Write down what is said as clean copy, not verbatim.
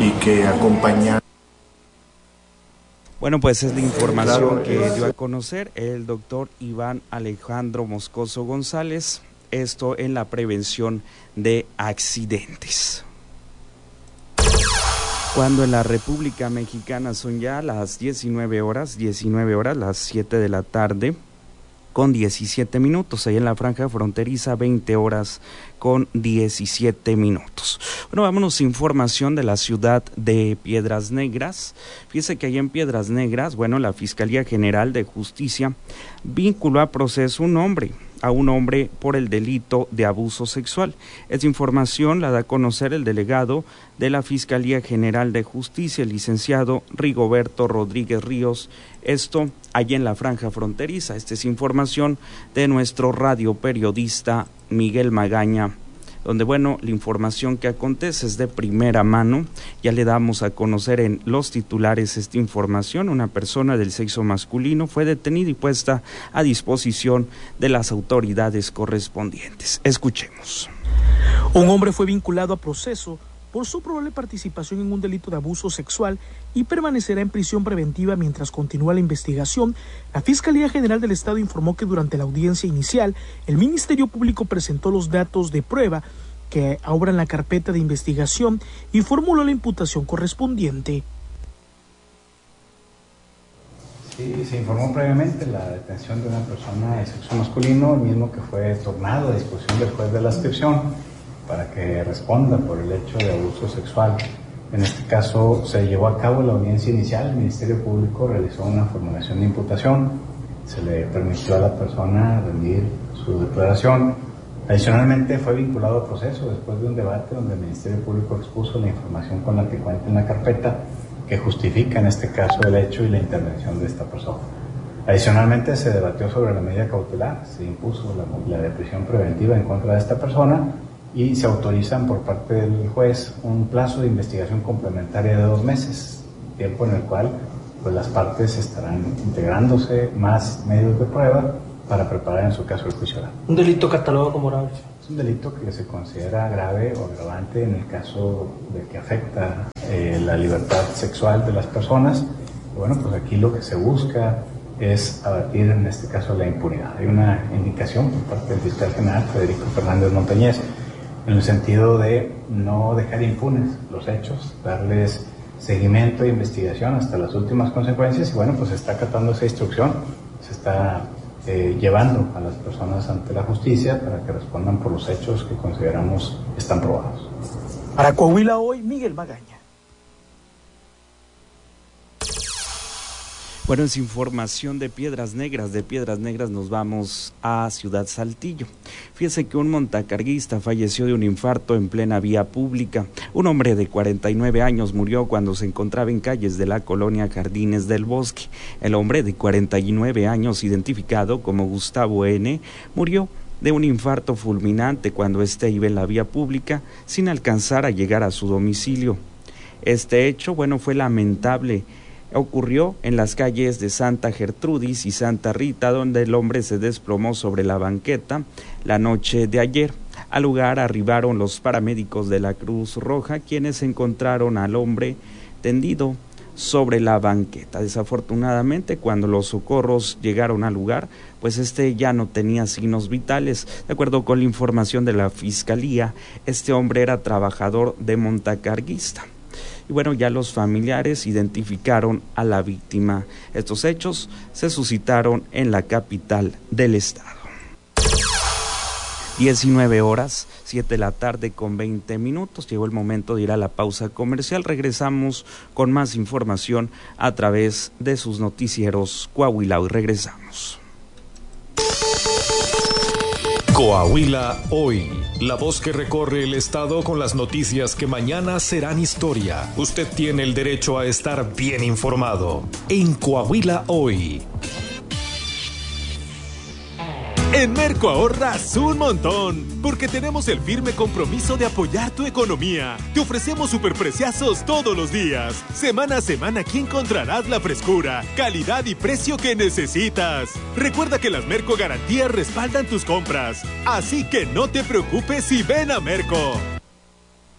y que acompañar. Bueno, pues es la información que dio a conocer el doctor Iván Alejandro Moscoso González, esto en la prevención de accidentes. Cuando en la República Mexicana son ya las 19 horas, las 7 de la tarde, con 17 minutos, ahí en la franja fronteriza 20 horas con 17 minutos. Bueno, vámonos a información de la ciudad de Piedras Negras. Fíjese que allá en Piedras Negras, bueno, la Fiscalía General de Justicia vinculó a proceso a un hombre por el delito de abuso sexual. Esta información la da a conocer el delegado de la Fiscalía General de Justicia, el licenciado Rigoberto Rodríguez Ríos, esto allá en la franja fronteriza. Esta es información de nuestro radioperiodista Miguel Magaña, donde, bueno, la información que acontece es de primera mano. Ya le damos a conocer en los titulares esta información. Una persona del sexo masculino fue detenida y puesta a disposición de las autoridades correspondientes. Escuchemos. Un hombre fue vinculado a proceso por su probable participación en un delito de abuso sexual y permanecerá en prisión preventiva mientras continúa la investigación. La Fiscalía General del Estado informó que durante la audiencia inicial, el Ministerio Público presentó los datos de prueba que obran la carpeta de investigación y formuló la imputación correspondiente. Sí, se informó previamente la detención de una persona de sexo masculino, el mismo que fue tornado a disposición del juez de la adscripción para que responda por el hecho de abuso sexual. En este caso se llevó a cabo la audiencia inicial, el Ministerio Público realizó una formulación de imputación, se le permitió a la persona rendir su declaración. Adicionalmente fue vinculado a proceso después de un debate donde el Ministerio Público expuso la información con la que cuenta en la carpeta que justifica en este caso el hecho y la intervención de esta persona. Adicionalmente se debatió sobre la medida cautelar, se impuso la de prisión preventiva en contra de esta persona y se autorizan por parte del juez un plazo de investigación complementaria de 2 meses, tiempo en el cual pues las partes estarán integrándose más medios de prueba para preparar en su caso el juicio oral. ¿Un delito catalogado como grave? Es un delito que se considera grave o agravante en el caso de que afecta la libertad sexual de las personas. Y bueno, pues aquí lo que se busca es abatir en este caso la impunidad. Hay una indicación por parte del fiscal general Federico Fernández Montañez en el sentido de no dejar impunes los hechos, darles seguimiento e investigación hasta las últimas consecuencias y bueno, pues se está acatando esa instrucción, se está llevando a las personas ante la justicia para que respondan por los hechos que consideramos están probados. Para Coahuila Hoy, Miguel Magaña. Bueno, es información de Piedras Negras. De Piedras Negras nos vamos a Ciudad Saltillo. Fíjese que un montacarguista falleció de un infarto en plena vía pública. Un hombre de 49 años murió cuando se encontraba en calles de la colonia Jardines del Bosque. El hombre de 49 años, identificado como Gustavo N., murió de un infarto fulminante cuando iba en la vía pública sin alcanzar a llegar a su domicilio. Este hecho, fue lamentable. Ocurrió en las calles de Santa Gertrudis y Santa Rita, donde el hombre se desplomó sobre la banqueta la noche de ayer. Al lugar arribaron los paramédicos de la Cruz Roja, quienes encontraron al hombre tendido sobre la banqueta. Desafortunadamente, cuando los socorros llegaron al lugar, pues ya no tenía signos vitales. De acuerdo con la información de la Fiscalía, este hombre era trabajador de montacarguista. Y ya los familiares identificaron a la víctima. Estos hechos se suscitaron en la capital del estado. 19 horas, 7 de la tarde con 20 minutos. Llegó el momento de ir a la pausa comercial. Regresamos con más información a través de sus noticieros Coahuila Hoy. Regresamos. Coahuila Hoy, la voz que recorre el estado con las noticias que mañana serán historia. Usted tiene el derecho a estar bien informado en Coahuila Hoy. En Merco ahorras un montón, porque tenemos el firme compromiso de apoyar tu economía. Te ofrecemos superpreciazos todos los días. Semana a semana aquí encontrarás la frescura, calidad y precio que necesitas. Recuerda que las Merco Garantías respaldan tus compras, así que no te preocupes y ven a Merco.